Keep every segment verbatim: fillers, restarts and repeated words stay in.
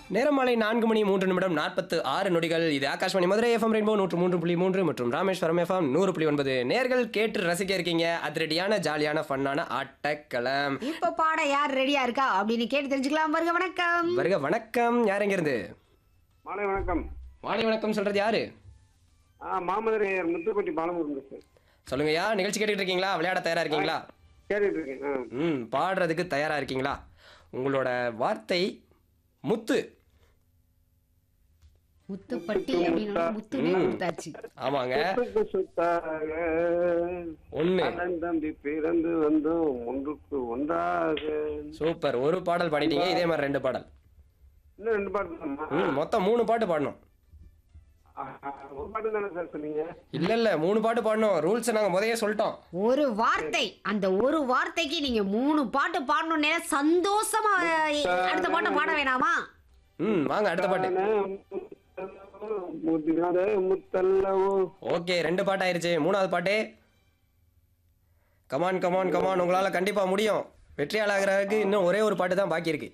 நேரம் மாலை நான்கு மணி மூன்று நிமிடம் நாற்பத்து ஆறு நொடிகள். இது ஆகாஷ்வாணி மதுரை எஃப்எம் ரெயின்போ நூற்று மூன்று புள்ளி மூன்று மற்றும் ராமேஸ்வரம் எஃப்எம் நூறு புள்ளி ஒன்பது. நேர்கள் கேட்டு ரசிக்க இருக்கீங்க அதிரடியான ஜாலியான ஃபன்னான ஆட்டக்களம். இப்ப பாட யார் ரெடியா இருக்கா அப்படின்னு கேட்டு தெரிஞ்சுக்கலாம். வருக வணக்கம். வருக வணக்கம். யார் எங்க இருந்து? மாலை வணக்கம். மாலை வணக்கம் சொல்றது யாரு? ஆ மாமதுரை முத்துப்பட்டி பாலமுருகன் பேசுறேன். சொல்லுங்கய்யா, நிகழ்ச்சி கேட்டுட்டு இருக்கீங்களா? விளையாட தயாரா இருக்கீங்களா? கேட்டுட்டு இருக்கேன். ஆ. ம் பாடுறதுக்கு தயாரா இருக்கீங்களா? உங்களோட வார்த்தை முத்து. முத்துப்பட்டி அப்படின்னு முத்துவே கொடுத்தாச்சு. ஆமாங்க. சுத்துக்கு சுத்தாக ஒண்ணு. அண்ணன் தம்பி பிறந்து வந்தோம் ஒன்றுக்கு ஒன்றாக. சூப்பர். ஒரு பாடல் பாடிட்டீங்க. இதே மாதிரி ரெண்டு பாடல். இன்னும் ரெண்டு பாட்டு தானம்மா? ம் மொத்தம் மூணு பாட்டு பாடணும். ஆஹா, ஒரு பாட்டு தானே சார் சொன்னீங்க? இல்ல இல்ல மூணு பாட்டு பாடணும். ரூல்ஸ் நாங்க முதல்ல சொல்லிட்டோம். ஒரு வார்த்தை, அந்த ஒரு வார்த்தைக்கு நீங்க மூணு பாட்டு பாடணும். சந்தோஷமா அடுத்த பாட்டை பாட வேணாமா? ம் வாங்க அடுத்த பாட்டு. முதிராத முத்தல்லவோ. ஓகே, ரெண்டு பாட்டு ஆயிருச்சு. மூணாவது பாட்டு. கமான் கமான் கமான், உங்களால கண்டிப்பா முடியும். வெற்றியாளராகிறதுக்கு இன்னும் ஒரே ஒரு பாட்டு தான் பாக்கி இருக்கு.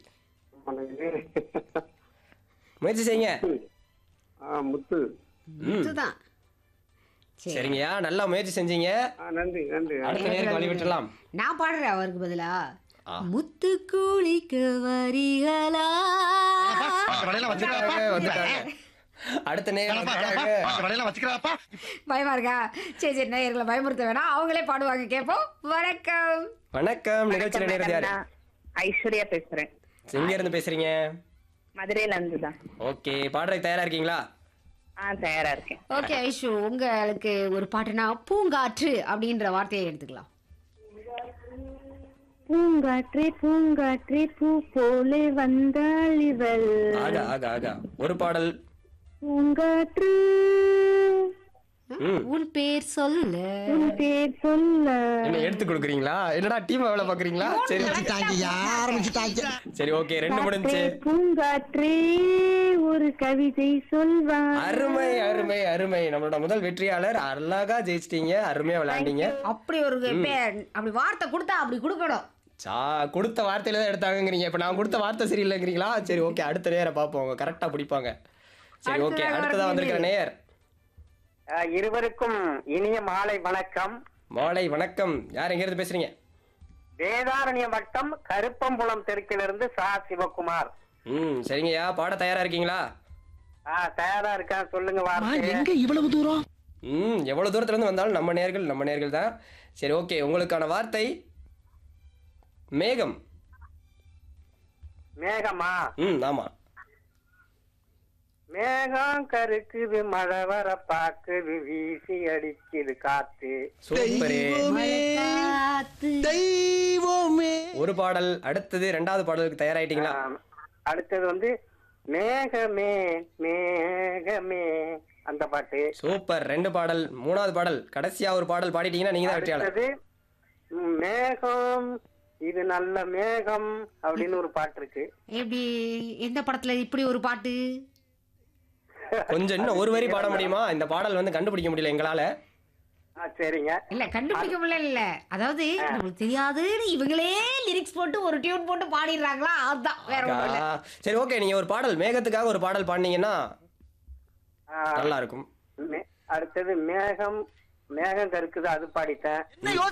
முயற்சி செய்யுங்க. ஆ முத்து. முத்துதான். சரி, சரிங்கய்யா, நல்லா முயற்சி செஞ்சீங்க. ஆ நன்றி நன்றி. அடுத்த நேருக்கு வழி விட்டுலாம். நான் பாடுறேன் அவருக்கு பதிலா. ஆ. முத்து கூலிக்க வரிகளா. வந்துட்டாங்க, வந்துட்டாங்க. அடுத்த நேரம் வந்துட்டாங்க. பயமா இருக்கா? சரி சரி, நேயர்களை பயமுறுத்த வேணாம், அவங்களே பாடுவாங்க, கேட்போம். வணக்கம். வணக்கம். நிகழ்ச்சியில நேரது யாரு? ஐஸ்வர்யா பேசுறேன். எங்க இருந்து பேசுறீங்க? மதுரையில இருந்து தான். ஓகே, பாடுறதுக்கு தயாரா இருக்கீங்களா? ஆ தயாரா இருக்கேன். ஓகே ஐஷு, உங்களுக்கு ஒரு பாட்டுனா பூங்காற்று அப்படின்ற வார்த்தையை எடுத்துக்கலாம். பூங்காற்றே பூங்காற்றே பூ போலே வந்தாள் இவள். ஆகா ஆகா ஆகா. ஒரு பாடல். பூங்காற்று ம். உன் பேர் சொல்ல. உன் பேர் சொல்ல. என்ன எடுத்து கொடுக்குறீங்களா? என்னடா டீம் வேலை பாக்குறீங்களா? சரி சரி ஓகே, ரெண்டு முடிஞ்சு. பூங்காற்றே ஒரு கவிதை சொல்வார். அருமை அருமை அருமை. நம்மளோட முதல் வெற்றியாளர். அழகா ஜெயிச்சிட்டீங்க. அருமையா விளையாண்டீங்க. அப்படி ஒரு பே- அப்படி வார்த்தை கொடுத்தா அப்படி கொடுக்கணும். சா கொடுத்த வார்த்தையில தான் எடுத்தாங்கங்கிறீங்க. இப்ப நான் கொடுத்த வார்த்தை சரியில்லைங்கிறீங்களா? சரி ஓகே, அடுத்த நேரம் பார்ப்போம். கரெக்டா பிடிப்பாங்க. சரி ஓகே, அடுத்ததா வந்திருக்கிற நேயர். இருவருக்கும் இனிய மாலை வணக்கம். மாலை வணக்கம். யார் எங்க இருந்து பேசுறீங்க? வேதாரண்ய வட்டம் கருப்பம்புலம் தெற்கிலிருந்து சா சிவகுமார். ம் சரிங்கய்யா, பாட தயாரா இருக்கீங்களா? ஆ தயாரா இருக்கேன், சொல்லுங்க வார்த்தை. இவ்வளவு தூரம்? ம் எவ்வளவு தூரத்துல இருந்து வந்தாலும் நம்ம நேர்கள் நம்ம நேர்கள் தான். சரி ஓகே, உங்களுக்கான வார்த்தை மேகம். மேகமா? ம் ஆமா. மேகம் கருக்குது, மழை வர பாக்குது, வீசி அடிக்குது காத்து. சூப்பரே. காத்து. ஒரு பாடல். அடுத்தது ரெண்டாவது பாடலுக்கு தயாராயிட்டீங்களா? ஆ, அடுத்தது வந்து மேகமே மேகமே அந்த பாட்டு. சூப்பர். ரெண்டு பாடல். மூணாவது பாடல். கடைசியா ஒரு பாடல் பாடிட்டீங்கன்னா நீங்க தான் வெற்றியாளர். அடுத்தது ம், மேகம் இது நல்ல மேகம் அப்படின்னு ஒரு பாட்டு இருக்கு. எப்படி, எந்த படத்துல இப்படி ஒரு பாட்டு? கொஞ்சம் இன்னும் ஒரு வரி பாட முடியுமா? இந்த பாடல் வந்து கண்டுபிடிக்க முடியல எங்களால. ஆ சரிங்க. இல்ல கண்டுபிடிக்க முடியல. இல்ல அதாவது நமக்கு தெரியாதுன்னு இவங்களே லிரிக்ஸ் போட்டு ஒரு டியூன் போட்டு பாடிடுறாங்களா, அதுதான், வேற ஒண்ணும் இல்ல. ஆ, சரி ஓகே, நீங்க ஒரு பாடல் மேகத்துக்காக ஒரு பாடல் பாடினீங்கன்னா ஆ, நல்லா இருக்கும். மே- அடுத்தது மேகம் மேகம் கருக்குது, அது பாடிட்டேன்.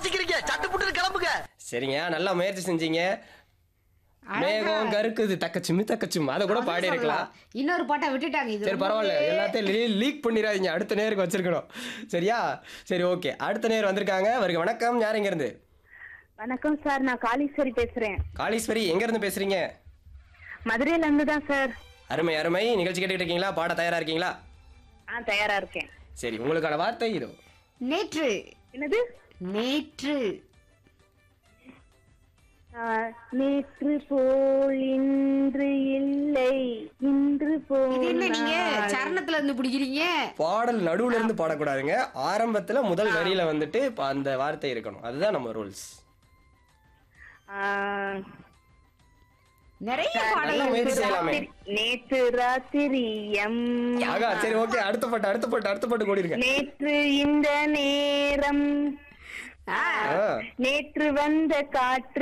சரிங்க, நல்லா முயற்சி செஞ்சீங்க. அழகா. மேகம் கருக்குது தக்கச்சுமி தக்கச்சும், அதை கூட பாடி இருக்கலாம். இன்னொரு பாட்டை விட்டுட்டாங்க. இது சரி பரவாயில்ல, ரொம்பவே- எல்லாத்தையும் லீக் பண்ணிடாதீங்க. அடுத்த நேருக்கு வச்சிருக்கணும். சரியா? சரி ஓகே, அடுத்த நேர் வந்திருக்காங்க. வருக வணக்கம். யார் எங்க இருந்து? வணக்கம் சார், நான் காளீஸ்வரி பேசுறேன். காளீஸ்வரி, எங்க இருந்து பேசுறீங்க? மதுரையில இருந்து தான் சார். அருமை அருமை. நிகழ்ச்சி கேட்டுட்டு இருக்கீங்களா? பாட தயாரா இருக்கீங்களா? ஆ தயாரா இருக்கேன். சரி, உங்களுக்கான வார்த்தை இதோ. நேற்று. என்னது? நேற்று. ஆ, நேற்று போல் இன்று இல்லை, இன்று இது என்ன நீங்க போல் சரணத்துல இருந்து பிடிக்கிறீங்க? பாடல் நடுவுல இருந்து பாடக்கூடாதுங்க. ஆரம்பத்துல முதல் வரியில வந்துட்டு இப்ப அந்த வார்த்தை இருக்கணும். அதுதான் நம்ம ரூல்ஸ். நிறைய நல்ல பாடல்கள் முயற்சி செய்யலாமே. நேற்று ராத்திரி எம் ஆகா, சரி ஓகே, அடுத்த பாட்டு அடுத்த பாட்டு அடுத்த பாட்டு கூடிருங்க. நேற்று இந்த நேரம் ஆ. ஆ. நேற்று வந்த காற்று